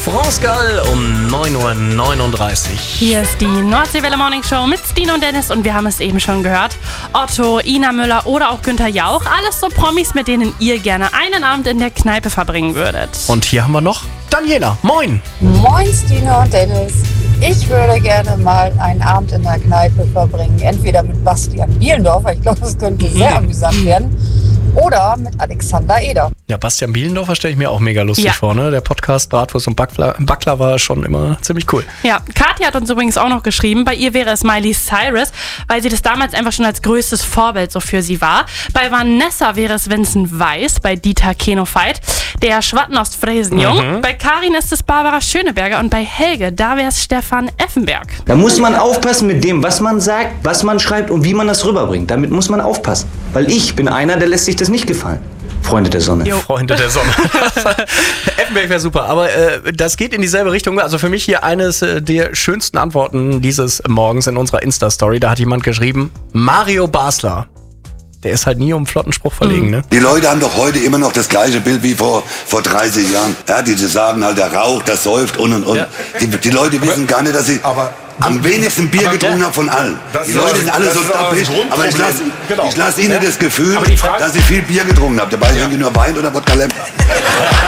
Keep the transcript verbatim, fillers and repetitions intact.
France Gall um neun Uhr neununddreißig. Hier ist die Nordseewelle Morning Show mit Stine und Dennis und wir haben es eben schon gehört. Otto, Ina Müller oder auch Günther Jauch, alles so Promis, mit denen ihr gerne einen Abend in der Kneipe verbringen würdet. Und hier haben wir noch Daniela. Moin. Moin Stine und Dennis. Ich würde gerne mal einen Abend in der Kneipe verbringen. Entweder mit Bastian Bielendorfer, ich glaube, das könnte sehr Mhm. amüsant werden. Oder mit Alexander Eder. Ja, Bastian Bielendorfer stelle ich mir auch mega lustig Ja. vor, ne? Der Podcast Bratwurst und Backler, Backler war schon immer ziemlich cool. Ja, Kathi hat uns übrigens auch noch geschrieben, bei ihr wäre es Miley Cyrus, weil sie das damals einfach schon als größtes Vorbild so für sie war. Bei Vanessa wäre es Vincent Weiss, bei Dieter Kenofeit, der Schwatten aus Fresenjung. Mhm. Bei Karin ist es Barbara Schöneberger und bei Helge, da wäre es Stefan Effenberg. Da muss man aufpassen mit dem, was man sagt, was man schreibt und wie man das rüberbringt. Damit muss man aufpassen. Weil ich bin einer, der lässt sich das nicht gefallen. Freunde der Sonne. Jo. Freunde der Sonne. Effenberg wäre super, aber äh, das geht in dieselbe Richtung. Also für mich hier eines äh, der schönsten Antworten dieses Morgens in unserer Insta-Story. Da hat jemand geschrieben, Mario Basler. Der ist halt nie um einen flotten Spruch verlegen, ne? Die Leute haben doch heute immer noch das gleiche Bild wie vor, vor dreißig Jahren. Ja, die sagen halt, der raucht, der säuft und und und. Ja. Die, die Leute wissen gar nicht, dass sie Aber- am wenigsten Bier aber- getrunken haben von allen. Das Die ist Leute aber- sind alle das so ist aber ein dappig, aber ich lasse Grundproblem. ich lass ihnen Ja. das Gefühl, Aber die Frage- dass sie viel Bier getrunken haben. Dabei irgendwie nur Wein oder Wodka Lemon.